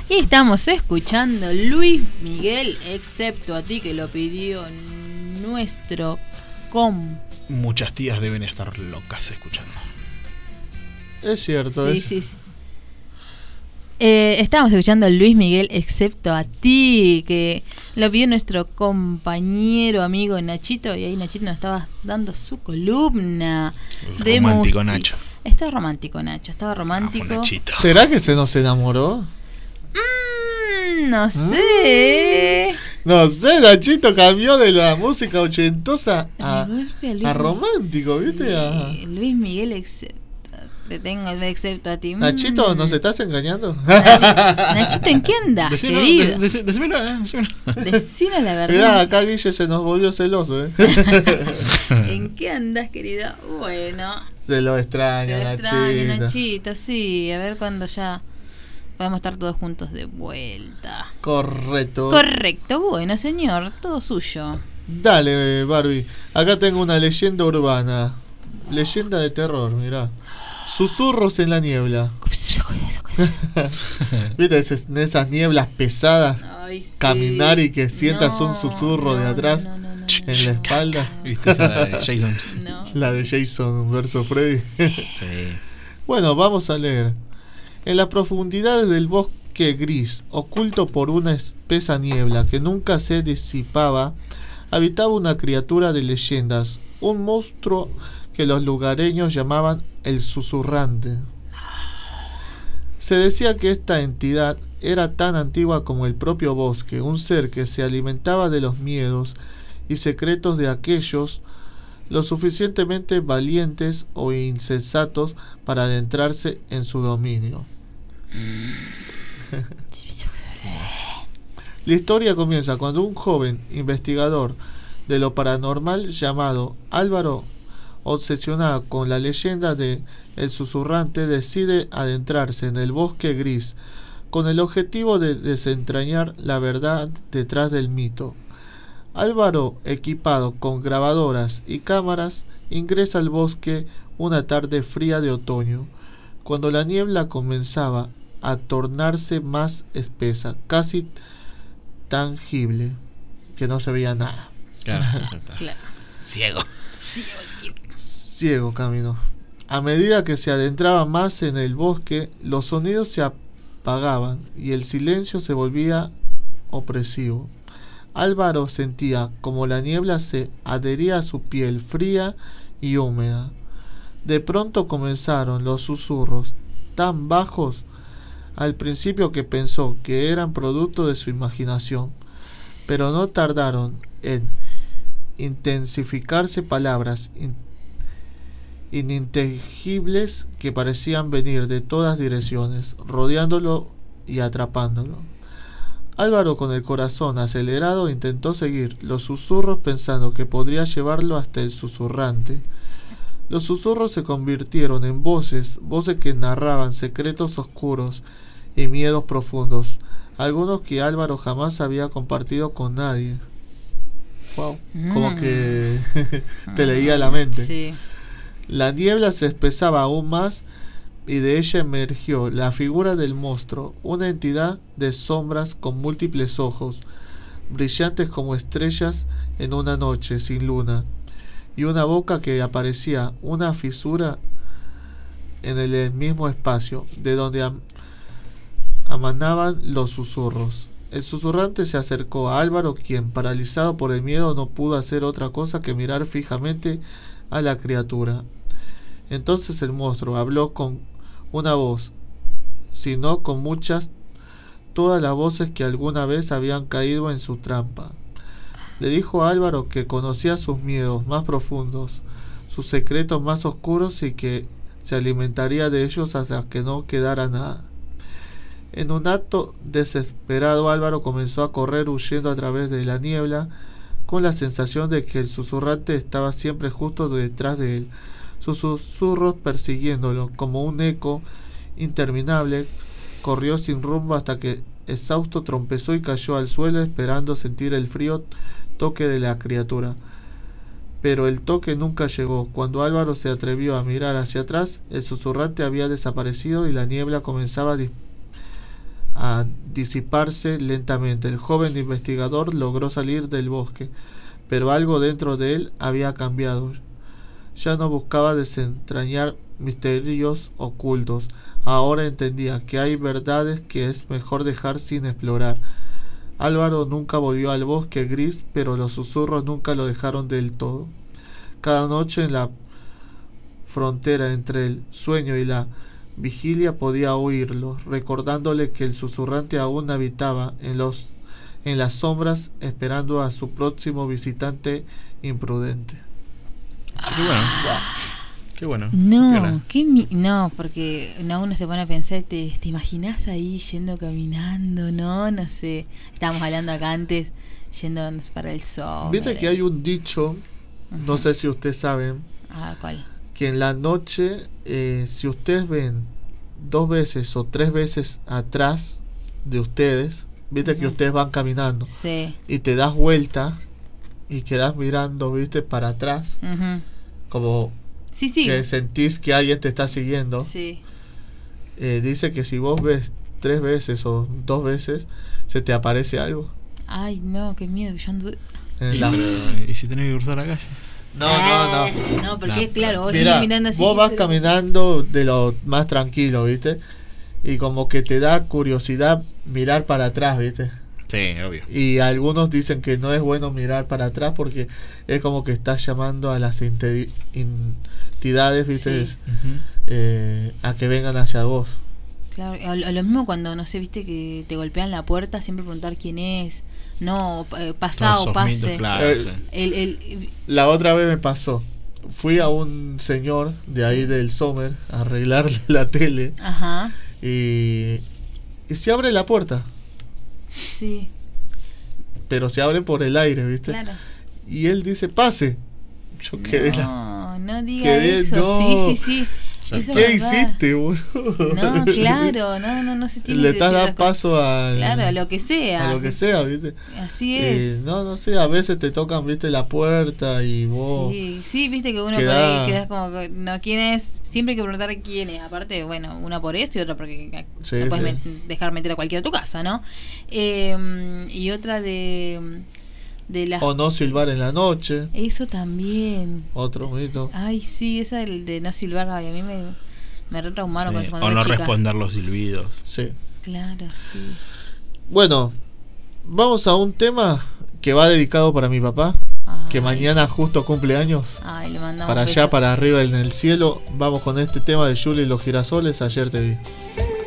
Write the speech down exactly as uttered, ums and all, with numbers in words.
Y estamos escuchando Luis Miguel, excepto a ti, que lo pidió nuestro com. Muchas tías deben estar locas escuchando. Es cierto, Sí, es... sí, sí. Eh, estábamos escuchando Luis Miguel, excepto a ti, que lo pidió nuestro compañero amigo Nachito, y ahí Nachito nos estaba dando su columna El de romántico música. Nacho. Estaba romántico Nacho, estaba romántico. Vamos, Nachito. ¿Será que se nos enamoró? Mm, no sé. No sé, Nachito cambió de la música ochentosa a, De golpe Luis a romántico, sí, ¿viste? A... Luis Miguel, excepto, te tengo excepto a ti. Nachito, Mm. ¿nos estás engañando? Nachito, Nachito, ¿en qué andas, Decilo, querido? de- de- decímelo, eh, decímelo. Decinos la verdad. Mirá, acá Guille se nos volvió celoso, ¿eh? ¿En qué andas, querido? Bueno, Se lo se extraña, lo extraño, Nachito. Nachito, sí. A ver cuándo ya podemos estar todos juntos de vuelta. Correcto. Correcto, bueno, señor, todo suyo. Dale, Barbie. Acá tengo una leyenda urbana. Leyenda de terror, mirá. Susurros en la niebla. ¿Viste esas, esas nieblas pesadas? Ay, sí. Caminar y que sientas No, un susurro de no, atrás no, no, no, no. en la espalda. ¿Viste? Esa era de Jason. No. La de Jason versus Freddy. Sí. Bueno, vamos a leer. En las profundidades del bosque gris, oculto por una espesa niebla que nunca se disipaba, habitaba una criatura de leyendas, un monstruo que los lugareños llamaban el susurrante. Se decía que esta entidad era tan antigua como el propio bosque, un ser que se alimentaba de los miedos y secretos de aquellos lo suficientemente valientes o insensatos para adentrarse en su dominio. La historia comienza cuando un joven investigador de lo paranormal llamado Álvaro, obsesionado con la leyenda de El Susurrante, decide adentrarse en el bosque gris con el objetivo de desentrañar la verdad detrás del mito. Álvaro, equipado con grabadoras y cámaras, ingresa al bosque una tarde fría de otoño, cuando la niebla comenzaba a tornarse más espesa, casi tangible, que no se veía nada. Claro, Claro. ciego. Ciego camino. A medida que se adentraba más en el bosque, los sonidos se apagaban y el silencio se volvía opresivo. Álvaro sentía como la niebla se adhería a su piel fría y húmeda. De pronto comenzaron los susurros, tan bajos al principio que pensó que eran producto de su imaginación, pero no tardaron en intensificarse palabras in- inintelligibles que parecían venir de todas direcciones, rodeándolo y atrapándolo. Álvaro, con el corazón acelerado, intentó seguir los susurros pensando que podría llevarlo hasta el susurrante. Los susurros se convirtieron en voces, voces que narraban secretos oscuros y miedos profundos, algunos que Álvaro jamás había compartido con nadie. Wow, como que te leía la mente. Sí. La niebla se espesaba aún más y de ella emergió la figura del monstruo, una entidad de sombras con múltiples ojos, brillantes como estrellas en una noche sin luna, y una boca que aparecía una fisura en el mismo espacio, de donde am- emanaban los susurros. El susurrante se acercó a Álvaro, quien, paralizado por el miedo, no pudo hacer otra cosa que mirar fijamente a la criatura. Entonces el monstruo habló con una voz, sino con muchas, todas las voces que alguna vez habían caído en su trampa. Le dijo a Álvaro que conocía sus miedos más profundos, sus secretos más oscuros, y que se alimentaría de ellos hasta que no quedara nada. En un acto desesperado, Álvaro comenzó a correr huyendo a través de la niebla, con la sensación de que el susurrante estaba siempre justo detrás de él, sus susurros persiguiéndolo como un eco interminable. Corrió sin rumbo hasta que, exhausto, tropezó y cayó al suelo, esperando sentir el frío toque de la criatura. Pero el toque nunca llegó. Cuando Álvaro se atrevió a mirar hacia atrás, el susurrante había desaparecido y la niebla comenzaba a, dis- a disiparse lentamente. El joven investigador logró salir del bosque, pero algo dentro de él había cambiado. Ya no buscaba desentrañar misterios ocultos. Ahora entendía que hay verdades que es mejor dejar sin explorar. Álvaro nunca volvió al bosque gris, pero los susurros nunca lo dejaron del todo. Cada noche en la frontera entre el sueño y la vigilia podía oírlo, recordándole que el susurrante aún habitaba en los en las sombras, esperando a su próximo visitante imprudente. Qué bueno. Qué bueno. No, qué mi- no, porque no, uno se pone a pensar, te, te imaginas ahí yendo caminando, no, no sé. Estábamos hablando acá antes, yendo no sé, para el sol. Viste que hay un dicho, no Ujú. sé si ustedes saben, Ah, ¿cuál? que en la noche, eh, si ustedes ven dos veces o tres veces atrás de ustedes, viste que Ujú. ustedes van caminando Sí. y te das vuelta y quedas mirando, viste, para atrás, Ujú. como Sí, sí. que sentís que alguien te está siguiendo. Sí. Eh, dice que si vos ves tres veces o dos veces, se te aparece algo. Ay, no, qué miedo. Yo ando... En Y, la- pero, ¿y si tenés que cruzar la calle? No, no, no. No, porque No, claro, vos Mira, ir mirando así. vos vas pero- caminando de lo más tranquilo, ¿viste? Y como que te da curiosidad mirar para atrás, ¿viste? Sí, obvio. Y algunos dicen que no es bueno mirar para atrás porque es como que estás llamando a las ente- entidades, ¿viste? Sí. Ujú. Eh, a que vengan hacia vos. Claro, o lo, lo mismo cuando, no sé, viste que te golpean la puerta, siempre preguntar quién es. No, eh, pasá Todos o esos mitos, pase. claro, Eh, sí. El, el, La otra vez me pasó. Fui a un señor de ahí del Sommer a arreglarle la tele ajá, y, y se abre la puerta, sí, pero se abre por el aire, ¿viste? claro. Y él dice, pase. Yo quedé la... No, no diga quedé- eso. no. Sí, sí, sí. Ya Eso ¿Qué es verdad. hiciste, boludo? No, claro, no, no, no se tiene Le que estás decir dando las cosas. paso al- Claro, a lo que sea. a lo que sí. sea, ¿viste? Así Eh, es. no, no sé, a veces te tocan, ¿viste? La puerta y vos... Sí, sí, viste que uno Queda- por ahí quedas como que, no, quién es, siempre hay que preguntar quién es, aparte, bueno, una por esto y otra porque Sí, no puedes sí. met- dejar meter a cualquiera a tu casa, ¿no? Eh, y otra de, de las... O no silbar en la noche, Eso también. otro mito. Ay, sí, esa del de no silbar, ay, a mí me, me re traumaron con Sí. eso cuando O era no chica. responder los silbidos. Sí. Claro, sí. Bueno, vamos a un tema que va dedicado para mi papá, Ay, que mañana sí. justo cumple años. Ay, le mandamos Para allá, besos. para arriba en el cielo. Vamos con este tema de Julie y los girasoles, ayer te vi.